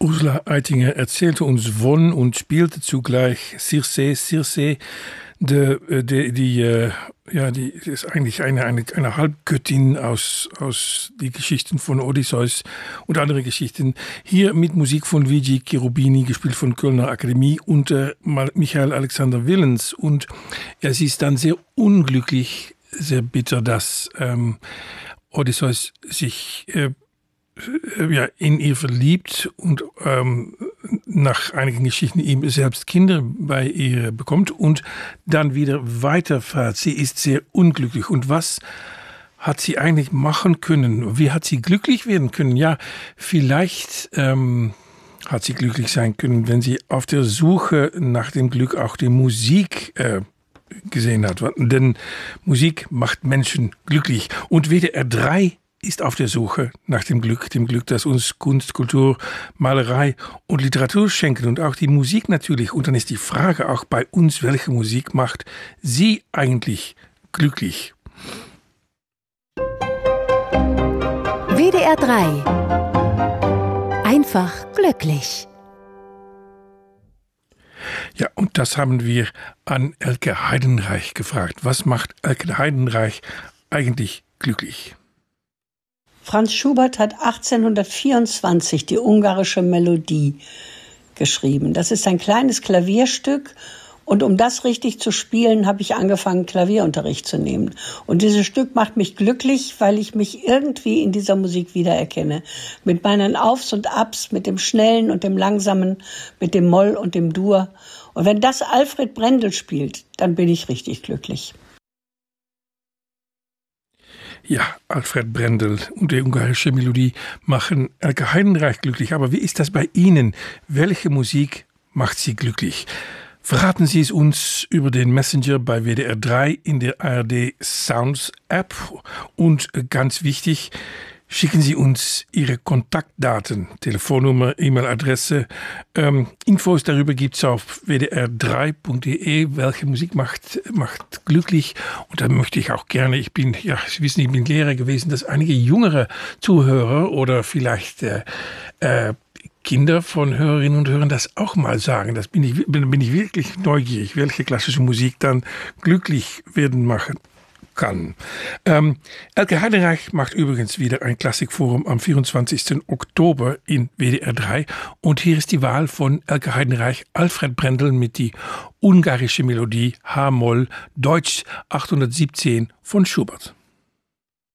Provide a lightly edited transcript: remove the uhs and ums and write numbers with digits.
Ursula Eitinger erzählte uns von und spielte zugleich Circe. Die ist eigentlich eine Halbgöttin aus die Geschichten von Odysseus und andere Geschichten. Hier mit Musik von Luigi Cherubini, gespielt von Kölner Akademie unter Michael Alexander Willens. Und sie ist dann sehr unglücklich, sehr bitter, dass Odysseus sich in ihr verliebt und nach einigen Geschichten ihm selbst Kinder bei ihr bekommt und dann wieder weiterfährt. Sie ist sehr unglücklich. Und was hat sie eigentlich machen können? Wie hat sie glücklich werden können? Ja, vielleicht hat sie glücklich sein können, wenn sie auf der Suche nach dem Glück auch die Musik gesehen hat. Denn Musik macht Menschen glücklich. Und WDR 3 ist auf der Suche nach dem Glück, das uns Kunst, Kultur, Malerei und Literatur schenken und auch die Musik natürlich. Und dann ist die Frage auch bei uns, welche Musik macht sie eigentlich glücklich? WDR 3. Einfach glücklich. Ja, und das haben wir an Elke Heidenreich gefragt. Was macht Elke Heidenreich eigentlich glücklich? Franz Schubert hat 1824 die ungarische Melodie geschrieben. Das ist ein kleines Klavierstück und um das richtig zu spielen, habe ich angefangen, Klavierunterricht zu nehmen. Und dieses Stück macht mich glücklich, weil ich mich irgendwie in dieser Musik wiedererkenne. Mit meinen Aufs und Abs, mit dem Schnellen und dem Langsamen, mit dem Moll und dem Dur. Und wenn das Alfred Brendel spielt, dann bin ich richtig glücklich. Ja, Alfred Brendel und die ungarische Melodie machen Elke Heidenreich glücklich. Aber wie ist das bei Ihnen? Welche Musik macht Sie glücklich? Verraten Sie es uns über den Messenger bei WDR 3 in der ARD Sounds App. Und ganz wichtig, schicken Sie uns Ihre Kontaktdaten, Telefonnummer, E-Mail-Adresse. Infos darüber gibt es auf wdr3.de. Welche Musik macht glücklich? Und da möchte ich auch gerne, Sie wissen, ich bin Lehrer gewesen, dass einige jüngere Zuhörer oder vielleicht Kinder von Hörerinnen und Hörern das auch mal sagen. Das bin ich wirklich neugierig, welche klassische Musik dann glücklich werden machen kann. Elke Heidenreich macht übrigens wieder ein Klassikforum am 24. Oktober in WDR 3 und hier ist die Wahl von Elke Heidenreich, Alfred Brendel mit die ungarische Melodie H-Moll, Deutsch 817 von Schubert.